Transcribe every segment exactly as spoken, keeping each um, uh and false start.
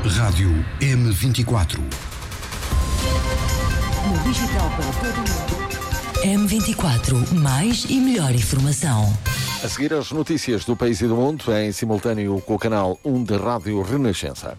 Rádio M vinte e quatro. No digital para todo mundo. M vinte e quatro, mais e melhor informação. A seguir as notícias do país e do mundo, em simultâneo com o canal um da Rádio Renascença.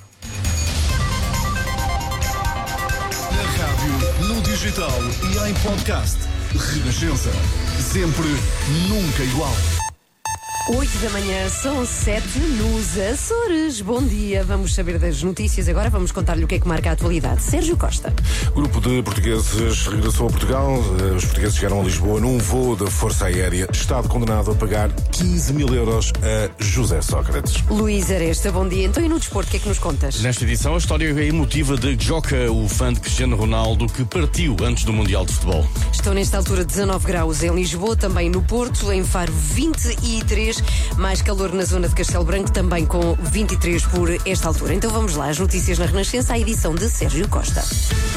Na rádio, no digital e em podcast. Renascença. Sempre, nunca igual. oito da manhã, são sete nos Açores. Bom dia, vamos saber das notícias agora, vamos contar-lhe o que é que marca a atualidade. Sérgio Costa. O grupo de portugueses regressou a Portugal. Os portugueses chegaram a Lisboa num voo da Força Aérea. Estado condenado a pagar quinze mil euros a José Sócrates. Luís Aresta, bom dia. Então e no desporto, o que é que nos contas? Nesta edição, a história é emotiva de Joca, o fã de Cristiano Ronaldo, que partiu antes do Mundial de Futebol. Estão nesta altura dezanove graus em Lisboa, também no Porto, em Faro vinte e três, mais calor na zona de Castelo Branco, também com vinte e três por esta altura. Então vamos lá, as notícias na Renascença, a edição de Sérgio Costa.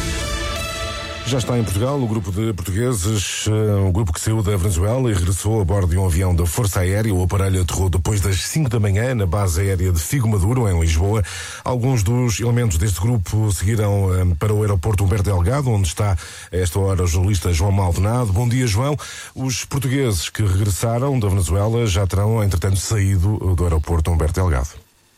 Já está em Portugal o grupo de portugueses, um grupo que saiu da Venezuela e regressou a bordo de um avião da Força Aérea. O aparelho aterrou depois das cinco da manhã na base aérea de Figo Maduro, em Lisboa. Alguns dos elementos deste grupo seguiram um, para o aeroporto Humberto Delgado, onde está a esta hora o jornalista João Maldonado. Bom dia, João. Os portugueses que regressaram da Venezuela já terão, entretanto, saído do aeroporto Humberto Delgado.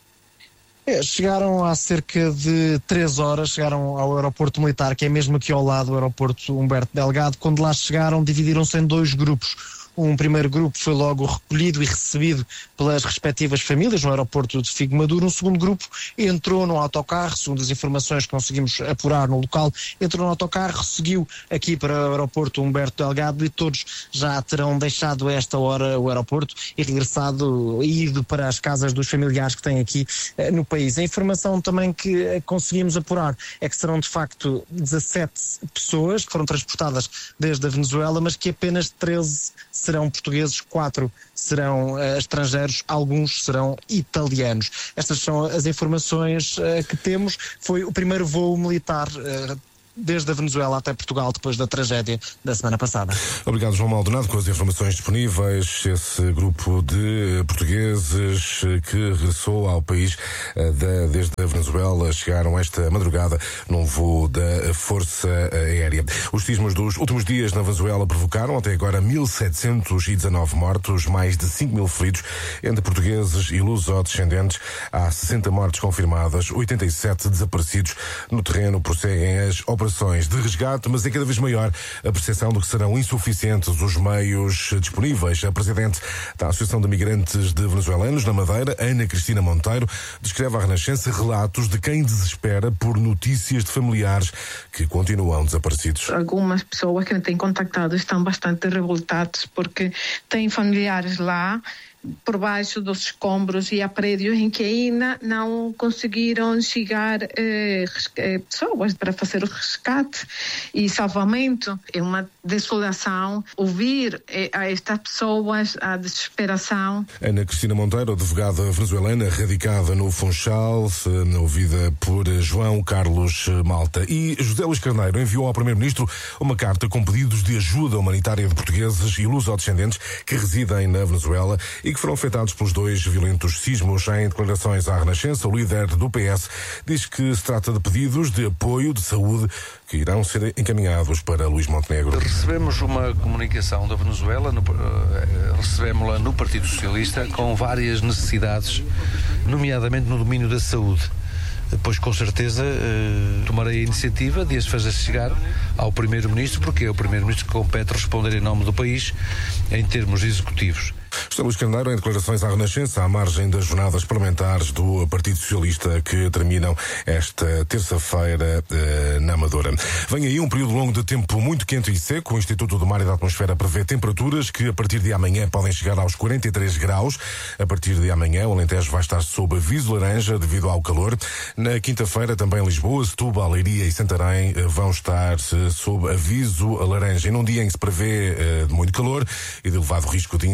É, chegaram há cerca de três horas, chegaram ao aeroporto militar, que é mesmo aqui ao lado do aeroporto Humberto Delgado. Quando lá chegaram, dividiram-se em dois grupos. Um primeiro grupo foi logo recolhido e recebido pelas respectivas famílias no aeroporto de Figo Maduro. Um segundo grupo entrou no autocarro, segundo as informações que conseguimos apurar no local, entrou no autocarro, seguiu aqui para o aeroporto Humberto Delgado, e todos já terão deixado a esta hora o aeroporto e regressado e ido para as casas dos familiares que têm aqui eh, no país. A informação também que eh, conseguimos apurar é que serão de facto dezassete pessoas que foram transportadas desde a Venezuela, mas que apenas treze serão portugueses, quatro serão uh, estrangeiros, alguns serão italianos. Estas são as informações uh, que temos. Foi o primeiro voo militar uh, desde a Venezuela até Portugal, depois da tragédia da semana passada. Obrigado, João Maldonado, com as informações disponíveis. Esse grupo de portugueses que regressou ao país da, desde a Venezuela chegaram esta madrugada num voo da Força Aérea. Os sismos dos últimos dias na Venezuela provocaram até agora mil setecentos e dezanove mortos, mais de cinco mil feridos, entre portugueses e luso-descendentes. Há sessenta mortes confirmadas, oitenta e sete desaparecidos. No terreno prosseguem as operações de resgate, mas é cada vez maior a percepção de que serão insuficientes os meios disponíveis. A presidente da Associação de Migrantes de Venezuelanos na Madeira, Ana Cristina Monteiro, descreve à Renascença relatos de quem desespera por notícias de familiares que continuam desaparecidos. Algumas pessoas que têm contactado estão bastante revoltadas porque têm familiares lá por baixo dos escombros e há prédios em que ainda não conseguiram chegar eh, eh, pessoas para fazer o resgate e salvamento. É uma desolação ouvir eh, a estas pessoas a desesperação. Ana Cristina Monteiro, advogada venezuelana radicada no Funchal, ouvida por João Carlos Malta. E José Luís Carneiro enviou ao Primeiro-Ministro uma carta com pedidos de ajuda humanitária de portugueses e luso-descendentes que residem na Venezuela e que foram afetados pelos dois violentos sismos. Em declarações à Renascença, o líder do P S diz que se trata de pedidos de apoio de saúde que irão ser encaminhados para Luís Montenegro. Recebemos uma comunicação da Venezuela, no, uh, recebemos-la no Partido Socialista, com várias necessidades, nomeadamente no domínio da saúde. Pois com certeza uh, tomarei a iniciativa de as fazer chegar ao Primeiro-Ministro, porque é o Primeiro-Ministro que compete responder em nome do país em termos executivos. José Luís Carneiro, em declarações à Renascença, à margem das jornadas parlamentares do Partido Socialista que terminam esta terça-feira eh, na Amadora. Vem aí um período longo de tempo muito quente e seco. O Instituto do Mar e da Atmosfera prevê temperaturas que a partir de amanhã podem chegar aos quarenta e três graus. A partir de amanhã o Alentejo vai estar sob aviso laranja devido ao calor. Na quinta-feira também Lisboa, Setúbal, Leiria e Santarém eh, vão estar eh, sob aviso laranja. E num dia em que se prevê eh, de muito calor e de elevado risco de incêndio,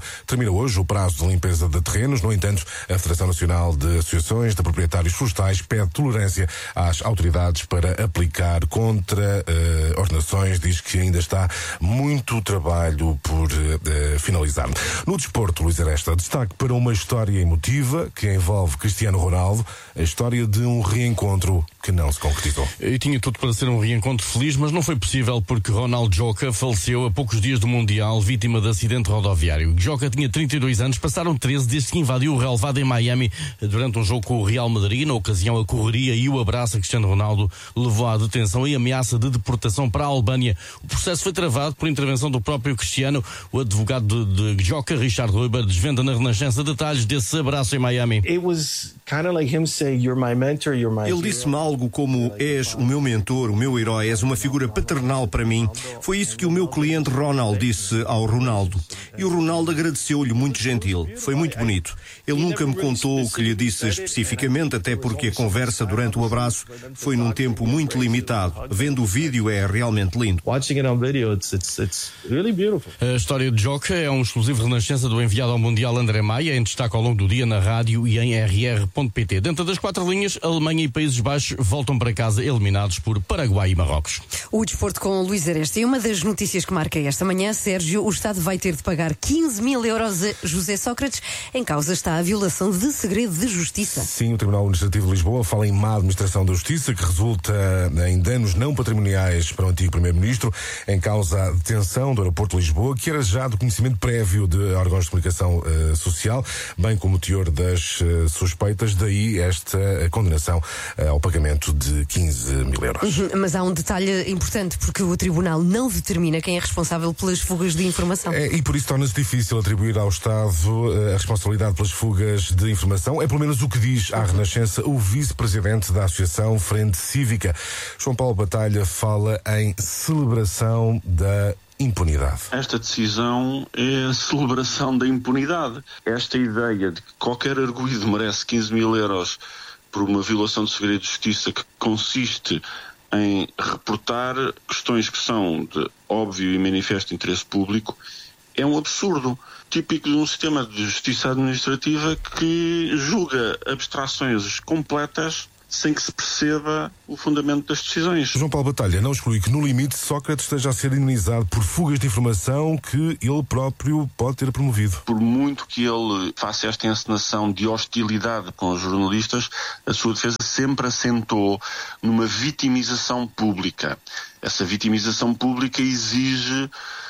termina hoje o prazo de limpeza de terrenos. No entanto, a Federação Nacional de Associações de Proprietários Florestais pede tolerância às autoridades para aplicar contra uh, ordenações. Diz que ainda está muito trabalho por uh, finalizar. No desporto, Luís Aresta, destaque para uma história emotiva que envolve Cristiano Ronaldo, a história de um reencontro que não se concretizou. E tinha tudo para ser um reencontro feliz, mas não foi possível porque Ronaldo Joca faleceu a poucos dias do Mundial, vítima de acidente rodoviário. Joca tinha trinta e dois anos, passaram treze desde que invadiu o relvado em Miami durante um jogo com o Real Madrid. Na ocasião, a correria e o abraço a Cristiano Ronaldo levou à detenção e ameaça de deportação para a Albânia. O processo foi travado por intervenção do próprio Cristiano. O advogado de, de Joca, Richard Roeber, desvenda na Renascença detalhes desse abraço em Miami. It was kind of like him saying, "You're my mentor, you're my." Ele disse-me algo como: "És o meu mentor, o meu herói, és uma figura paternal para mim." Foi isso que o meu cliente Ronald disse ao Ronaldo. E o Ronaldo agradeceu-lhe, muito gentil. Foi muito bonito. Ele nunca me contou o que lhe disse especificamente, até porque a conversa durante o abraço foi num tempo muito limitado. Vendo o vídeo é realmente lindo. Watching it on video, it's, it's, it's really beautiful. A história de Joca é um exclusivo Renascença do enviado ao Mundial André Maia, em destaque ao longo do dia na rádio e em r r ponto p t. Dentro das quatro linhas, Alemanha e Países Baixos voltam para casa eliminados por Paraguai e Marrocos. O desporto com Luís Aresta. E uma das notícias que marca esta manhã, Sérgio, o Estado vai ter de pagar quinze mil euros a José Sócrates. Em causa está a violação de segredo de justiça. Sim, o Tribunal Administrativo de Lisboa fala em má administração da justiça, que resulta em danos não patrimoniais para o antigo Primeiro-Ministro. Em causa a detenção do aeroporto de Lisboa, que era já do conhecimento prévio de órgãos de comunicação uh, social, bem como o teor das uh, suspeitas. Daí esta uh, condenação uh, ao pagamento de quinze mil euros. Uhum, mas há um detalhe importante, porque o Tribunal não determina quem é responsável pelas fugas de informação. É, e por isso torna-se difícil atribuir ao Estado uh, a responsabilidade pelas fugas de informação. É pelo menos o que diz à Renascença o vice-presidente da Associação Frente Cívica. João Paulo Batalha fala em celebração da impunidade. Esta decisão é a celebração da impunidade. Esta ideia de que qualquer arguido merece quinze mil euros por uma violação de segredo de justiça que consiste em reportar questões que são de óbvio e manifesto interesse público é um absurdo, típico de um sistema de justiça administrativa que julga abstrações completas sem que se perceba o fundamento das decisões. João Paulo Batalha não exclui que, no limite, Sócrates esteja a ser indenizado por fugas de informação que ele próprio pode ter promovido. Por muito que ele faça esta encenação de hostilidade com os jornalistas, a sua defesa sempre assentou numa vitimização pública. Essa vitimização pública exige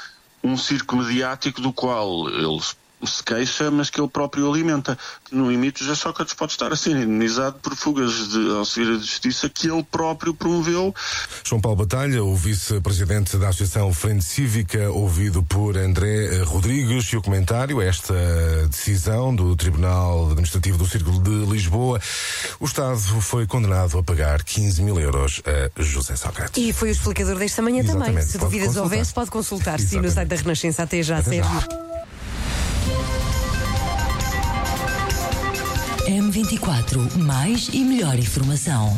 um circo mediático do qual ele se queixa, mas que ele próprio alimenta. No limite, José Sócrates pode estar a ser indenizado por fugas de, ao segredo de justiça que ele próprio promoveu. João Paulo Batalha, o vice-presidente da Associação Frente Cívica, ouvido por André Rodrigues, e o comentário a esta decisão do Tribunal Administrativo do Círculo de Lisboa. O Estado foi condenado a pagar quinze mil euros a José Sócrates. E foi o explicador desta manhã. Exatamente. Também. Se dúvidas houvesse, pode consultar-se no site da Renascença. Até já, Até Sérgio. Já. M vinte e quatro, mais e melhor informação.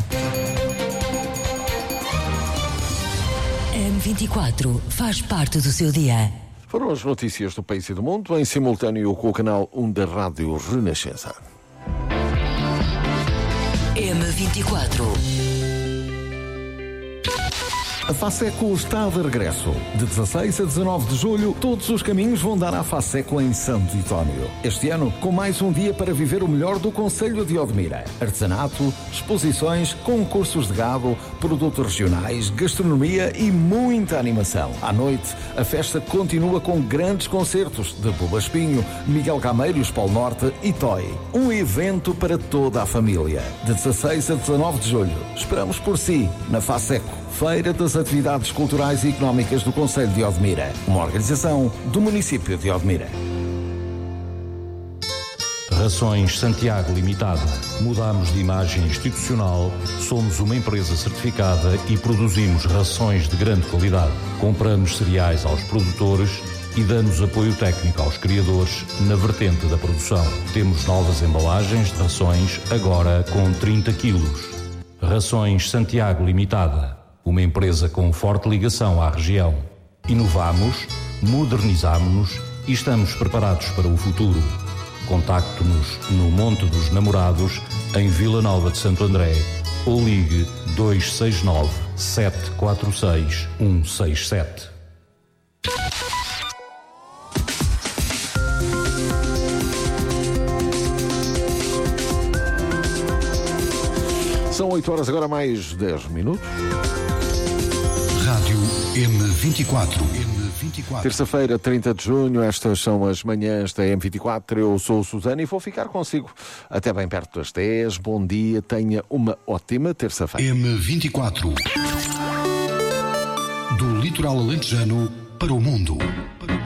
M vinte e quatro faz parte do seu dia. Foram as notícias do país e do mundo, em simultâneo com o canal um da Rádio Renascença. M vinte e quatro. A FASECO está de regresso. De dezasseis a dezanove de julho, todos os caminhos vão dar à FASECO em Santo António. Este ano, com mais um dia para viver o melhor do Concelho de Odmira. Artesanato, exposições, concursos de gado, produtos regionais, gastronomia e muita animação. À noite, a festa continua com grandes concertos de Buba Espinho, Miguel Cameiros, Polo Norte e Toy. Um evento para toda a família. De dezasseis a dezanove de julho, esperamos por si, na FASECO. Feira das Atividades Culturais e Económicas do Concelho de Odmira, uma organização do município de Odmira. Rações Santiago Limitada. Mudamos de imagem institucional, somos uma empresa certificada e produzimos rações de grande qualidade. Compramos cereais aos produtores e damos apoio técnico aos criadores na vertente da produção. Temos novas embalagens de rações, agora com trinta quilos. Rações Santiago Limitada. Uma empresa com forte ligação à região. Inovamos, modernizamos-nos e estamos preparados para o futuro. Contacte-nos no Monte dos Namorados, em Vila Nova de Santo André, ou ligue dois seis nove, sete quatro seis, um seis sete. São oito horas, agora mais dez minutos. Rádio M vinte e quatro. Terça-feira, trinta de junho, estas são as manhãs da M vinte e quatro. Eu sou o Susana e vou ficar consigo até bem perto das dez. Bom dia, tenha uma ótima terça-feira. M vinte e quatro. Do litoral alentejano para o mundo.